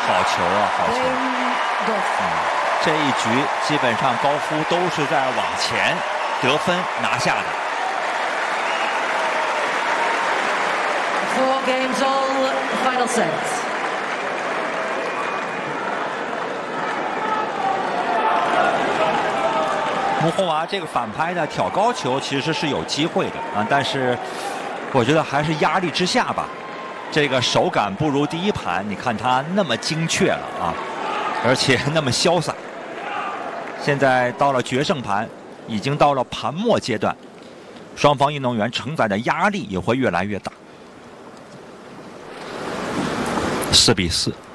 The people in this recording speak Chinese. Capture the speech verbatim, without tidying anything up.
好球啊，好球！嗯，这一局基本上高夫都是在往前得分拿下的。 Four games all, final set. 穆霍娃这个反拍的挑高球其实是有机会的啊，但是我觉得还是压力之下吧，这个手感不如第一盘。你看他那么精确了啊，而且那么潇洒。现在到了决胜盘，已经到了盘末阶段，双方运动员承载的压力也会越来越大。四比四。